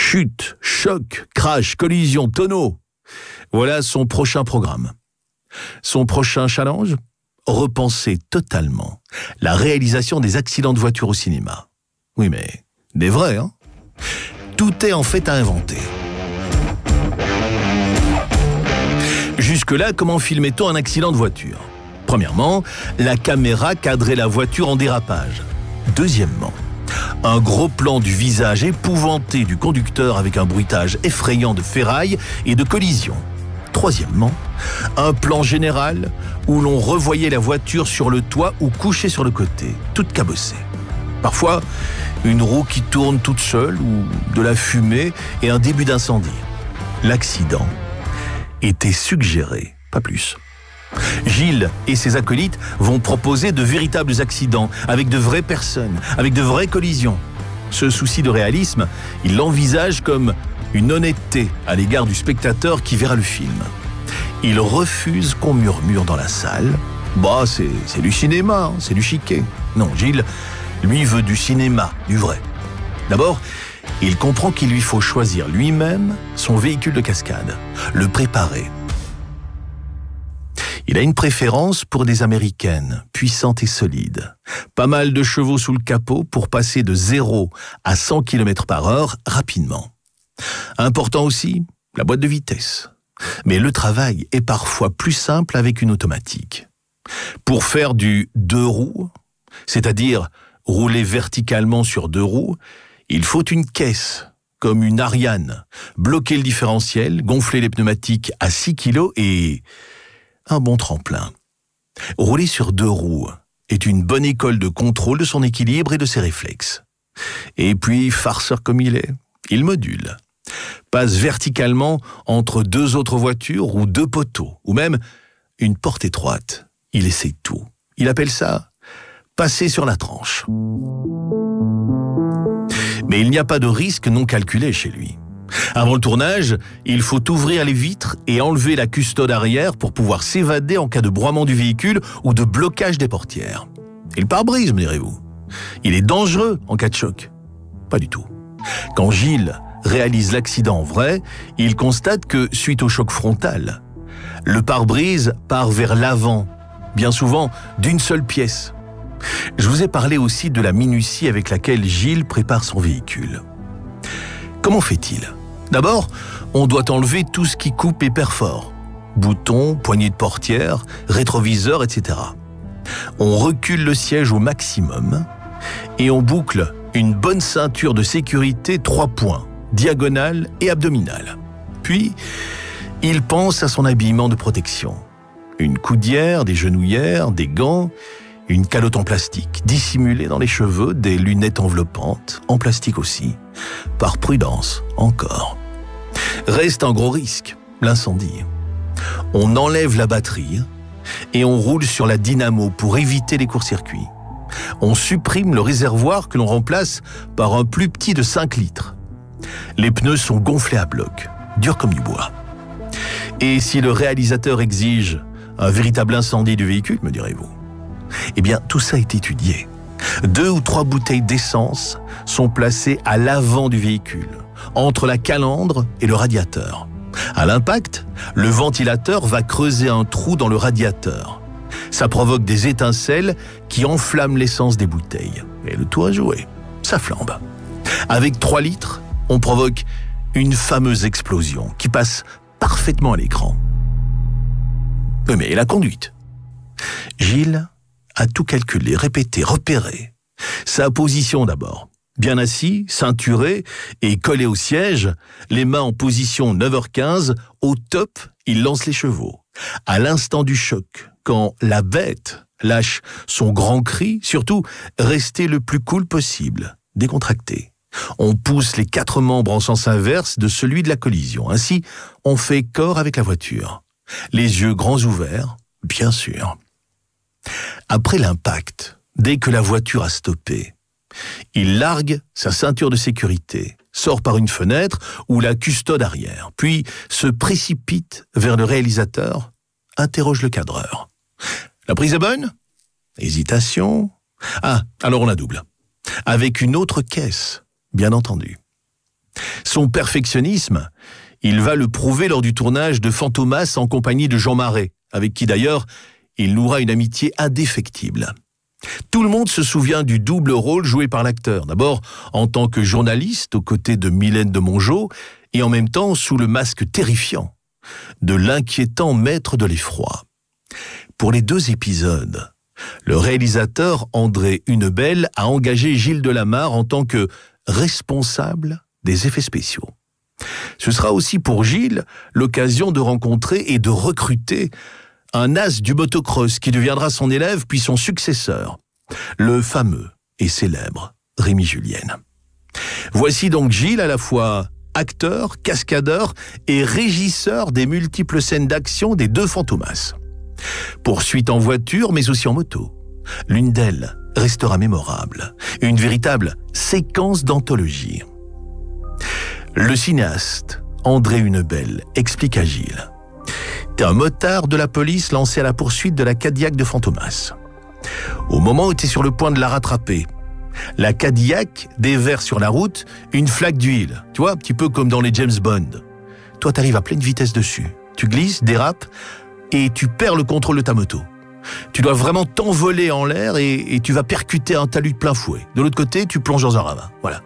Chute, choc, crash, collision, tonneau. Voilà son prochain programme. Son prochain challenge ? Repenser totalement la réalisation des accidents de voiture au cinéma. Oui, mais des vrais, hein ? Tout est en fait à inventer. Jusque-là, comment filmait-on un accident de voiture ? Premièrement, la caméra cadrait la voiture en dérapage. Deuxièmement, un gros plan du visage épouvanté du conducteur avec un bruitage effrayant de ferraille et de collision. Troisièmement, un plan général où l'on revoyait la voiture sur le toit ou couchée sur le côté, toute cabossée. Parfois, une roue qui tourne toute seule ou de la fumée et un début d'incendie. L'accident était suggéré, pas plus. Gilles et ses acolytes vont proposer de véritables accidents avec de vraies personnes, avec de vraies collisions. Ce souci de réalisme, il l'envisage comme une honnêteté à l'égard du spectateur qui verra le film. Il refuse qu'on murmure dans la salle « Bah, c'est du cinéma, hein, c'est du chiquet ». Non, Gilles, lui, veut du cinéma, du vrai. D'abord, il comprend qu'il lui faut choisir lui-même son véhicule de cascade, le préparer. Il a une préférence pour des américaines, puissantes et solides. Pas mal de chevaux sous le capot pour passer de 0 à 100 km/h rapidement. Important aussi, la boîte de vitesse. Mais le travail est parfois plus simple avec une automatique. Pour faire du 2 roues, c'est-à-dire rouler verticalement sur 2 roues, il faut une caisse, comme une Ariane, bloquer le différentiel, gonfler les pneumatiques à 6 kg et un bon tremplin. Rouler sur 2 roues est une bonne école de contrôle de son équilibre et de ses réflexes. Et puis, farceur comme il module. Passe verticalement entre 2 autres voitures ou 2 poteaux, ou même une porte étroite. Il essaie tout. Il appelle ça passer sur la tranche. Mais il n'y a pas de risque non calculé chez lui. Avant le tournage, il faut ouvrir les vitres et enlever la custode arrière pour pouvoir s'évader en cas de broiement du véhicule ou de blocage des portières. Et le pare-brise, me direz-vous ? Il est dangereux en cas de choc ? Pas du tout. Quand Gilles réalise l'accident en vrai, il constate que, suite au choc frontal, le pare-brise part vers l'avant, bien souvent d'une seule pièce. Je vous ai parlé aussi de la minutie avec laquelle Gilles prépare son véhicule. Comment fait-il ? D'abord, on doit enlever tout ce qui coupe et perfore. Boutons, poignées de portière, rétroviseur, etc. On recule le siège au maximum et on boucle une bonne ceinture de sécurité 3 points, diagonale et abdominale. Puis, il pense à son habillement de protection. Une coudière, des genouillères, des gants, une calotte en plastique, dissimulée dans les cheveux, des lunettes enveloppantes, en plastique aussi. Par prudence, encore. Reste un gros risque, l'incendie. On enlève la batterie et on roule sur la dynamo pour éviter les courts-circuits. On supprime le réservoir que l'on remplace par un plus petit de 5 litres. Les pneus sont gonflés à bloc, durs comme du bois. Et si le réalisateur exige un véritable incendie du véhicule, me direz-vous ? Eh bien, tout ça est étudié. 2 ou 3 bouteilles d'essence sont placées à l'avant du véhicule, entre la calandre et le radiateur. À l'impact, le ventilateur va creuser un trou dans le radiateur. Ça provoque des étincelles qui enflamment l'essence des bouteilles. Et le tour est joué. Ça flambe. Avec 3 litres, on provoque une fameuse explosion qui passe parfaitement à l'écran. Mais la conduite. Gilles a tout calculé, répété, repéré. Sa position d'abord. Bien assis, ceinturé et collé au siège, les mains en position 9h15, au top, il lance les chevaux. À l'instant du choc, quand la bête lâche son grand cri, surtout, rester le plus cool possible, décontracté. On pousse les 4 membres en sens inverse de celui de la collision. Ainsi, on fait corps avec la voiture. Les yeux grands ouverts, bien sûr. Après l'impact, dès que la voiture a stoppé, il largue sa ceinture de sécurité, sort par une fenêtre ou la custode arrière, puis se précipite vers le réalisateur, interroge le cadreur. La prise est bonne ? Hésitation ? Ah, alors on la double. Avec une autre caisse, bien entendu. Son perfectionnisme, il va le prouver lors du tournage de Fantomas en compagnie de Jean Marais, avec qui d'ailleurs il nouera une amitié indéfectible. Tout le monde se souvient du double rôle joué par l'acteur, d'abord en tant que journaliste aux côtés de Mylène de Mongeau et en même temps sous le masque terrifiant de l'inquiétant maître de l'effroi. Pour les 2 épisodes, le réalisateur André Hunebelle a engagé Gilles Delamarre en tant que responsable des effets spéciaux. Ce sera aussi pour Gilles l'occasion de rencontrer et de recruter un as du motocross qui deviendra son élève puis son successeur, le fameux et célèbre Rémi Julienne. Voici donc Gilles à la fois acteur, cascadeur et régisseur des multiples scènes d'action des 2 Fantomas. Poursuite en voiture mais aussi en moto. L'une d'elles restera mémorable, une véritable séquence d'anthologie. Le cinéaste André Hunebelle explique à Gilles: t'es un motard de la police lancé à la poursuite de la Cadillac de Fantomas. Au moment où t'es sur le point de la rattraper, la Cadillac déverse sur la route une flaque d'huile, tu vois, un petit peu comme dans les James Bond. Toi, t'arrives à pleine vitesse dessus. Tu glisses, dérapes et tu perds le contrôle de ta moto. Tu dois vraiment t'envoler en l'air et tu vas percuter un talus de plein fouet. De l'autre côté, tu plonges dans un ravin. Voilà.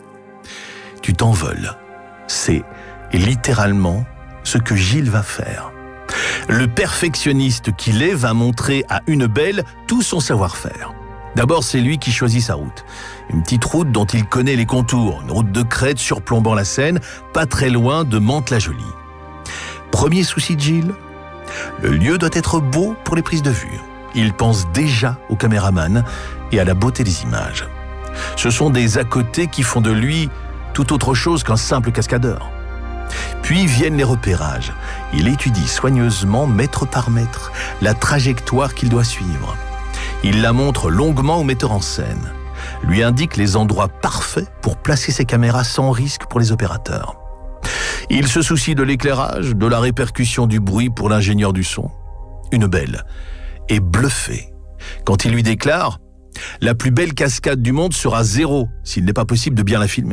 Tu t'envoles. C'est littéralement ce que Gilles va faire. Le perfectionniste qu'il est va montrer à Hunebelle tout son savoir-faire. D'abord, c'est lui qui choisit sa route. Une petite route dont il connaît les contours, une route de crête surplombant la Seine, pas très loin de Mantes-la-Jolie. Premier souci de Gilles, le lieu doit être beau pour les prises de vue. Il pense déjà au caméraman et à la beauté des images. Ce sont des à-côtés qui font de lui tout autre chose qu'un simple cascadeur. Puis viennent les repérages. Il étudie soigneusement, mètre par mètre, la trajectoire qu'il doit suivre. Il la montre longuement au metteur en scène, lui indique les endroits parfaits pour placer ses caméras sans risque pour les opérateurs. Il se soucie de l'éclairage, de la répercussion du bruit pour l'ingénieur du son. Hunebelle est bluffé quand il lui déclare « La plus belle cascade du monde sera 0 s'il n'est pas possible de bien la filmer ».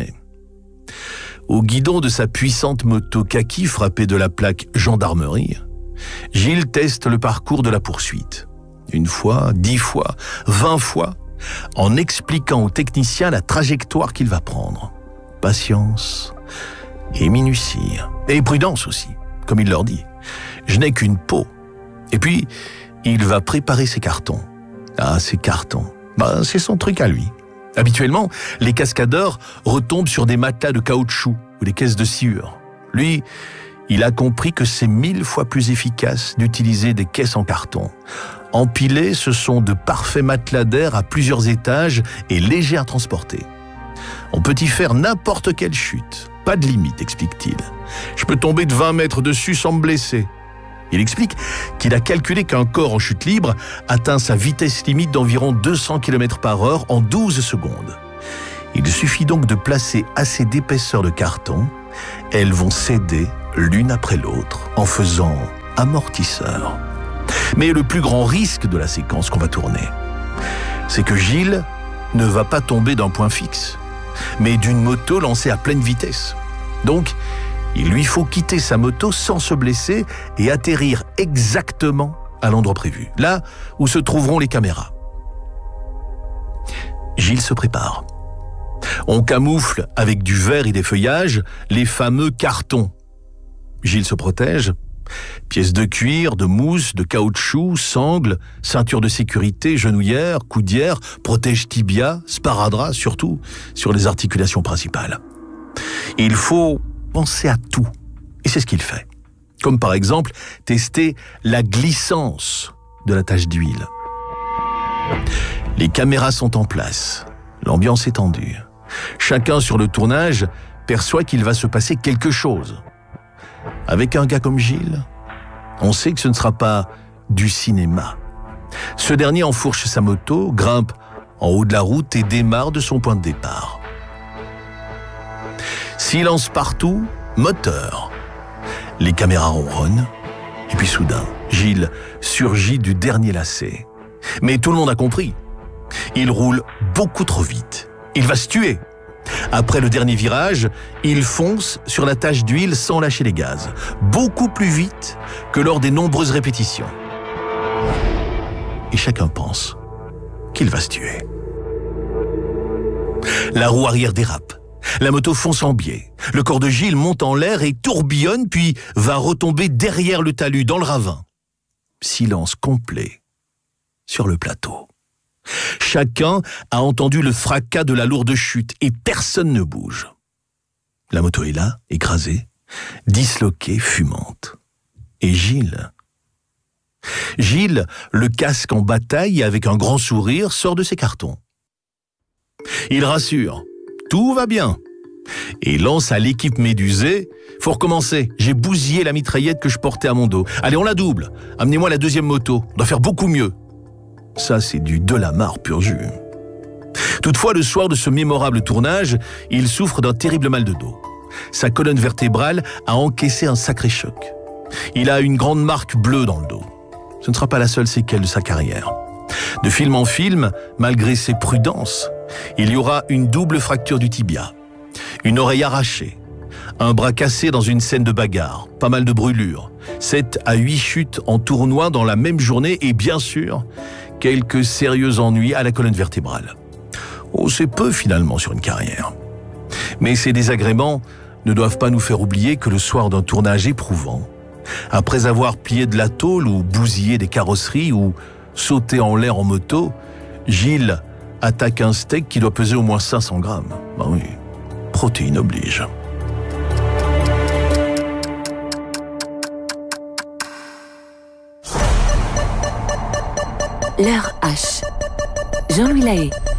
Au guidon de sa puissante moto kaki frappée de la plaque gendarmerie, Gilles teste le parcours de la poursuite. 1 fois, 10 fois, 20 fois, en expliquant au technicien la trajectoire qu'il va prendre. Patience et minutie. Et prudence aussi, comme il leur dit. Je n'ai qu'une peau. Et puis, il va préparer ses cartons. Ah, ces cartons, c'est son truc à lui. Habituellement, les cascadeurs retombent sur des matelas de caoutchouc ou des caisses de sciure. Lui, il a compris que c'est 1000 fois plus efficace d'utiliser des caisses en carton. Empilées, ce sont de parfaits matelas d'air à plusieurs étages et légers à transporter. On peut y faire n'importe quelle chute. Pas de limite, explique-t-il. Je peux tomber de 20 mètres dessus sans me blesser. Il explique qu'il a calculé qu'un corps en chute libre atteint sa vitesse limite d'environ 200 km/h en 12 secondes. Il suffit donc de placer assez d'épaisseur de carton. Elles vont céder l'une après l'autre en faisant amortisseur. Mais le plus grand risque de la séquence qu'on va tourner, c'est que Gilles ne va pas tomber d'un point fixe, mais d'une moto lancée à pleine vitesse. Donc, il lui faut quitter sa moto sans se blesser et atterrir exactement à l'endroit prévu, là où se trouveront les caméras. Gilles se prépare. On camoufle avec du verre et des feuillages les fameux cartons. Gilles se protège. Pièces de cuir, de mousse, de caoutchouc, sangles, ceinture de sécurité, genouillère, coudière, protège tibia, sparadrap, surtout sur les articulations principales. Il faut penser à tout, et c'est ce qu'il fait. Comme par exemple, tester la glissance de la tache d'huile. Les caméras sont en place, l'ambiance est tendue. Chacun sur le tournage perçoit qu'il va se passer quelque chose. Avec un gars comme Gilles, on sait que ce ne sera pas du cinéma. Ce dernier enfourche sa moto, grimpe en haut de la route et démarre de son point de départ. Silence partout, moteur. Les caméras ronronnent, et puis soudain, Gilles surgit du dernier lacet. Mais tout le monde a compris. Il roule beaucoup trop vite. Il va se tuer. Après le dernier virage, il fonce sur la tache d'huile sans lâcher les gaz, beaucoup plus vite que lors des nombreuses répétitions. Et chacun pense qu'il va se tuer. La roue arrière dérape. La moto fonce en biais. Le corps de Gilles monte en l'air et tourbillonne, puis va retomber derrière le talus, dans le ravin. Silence complet sur le plateau. Chacun a entendu le fracas de la lourde chute et personne ne bouge. La moto est là, écrasée, disloquée, fumante. Et Gilles, le casque en bataille et avec un grand sourire, sort de ses cartons. Il rassure, tout va bien. Et lance à l'équipe médusée, faut recommencer, j'ai bousillé la mitraillette que je portais à mon dos. Allez, on la double, amenez-moi la deuxième moto, on doit faire beaucoup mieux. Ça, c'est du Delamarre pur jus. Toutefois, le soir de ce mémorable tournage, il souffre d'un terrible mal de dos. Sa colonne vertébrale a encaissé un sacré choc. Il a une grande marque bleue dans le dos. Ce ne sera pas la seule séquelle de sa carrière. De film en film, malgré ses prudences, il y aura une double fracture du tibia, une oreille arrachée, un bras cassé dans une scène de bagarre, pas mal de brûlures, 7 à 8 chutes en tournoi dans la même journée et bien sûr, quelques sérieux ennuis à la colonne vertébrale. Oh, c'est peu finalement sur une carrière. Mais ces désagréments ne doivent pas nous faire oublier que le soir d'un tournage éprouvant, après avoir plié de la tôle ou bousillé des carrosseries ou sauté en l'air en moto, Gilles attaque un steak qui doit peser au moins 500 grammes. Ben oui, protéines oblige. L'heure H. Jean-Louis Lahaye.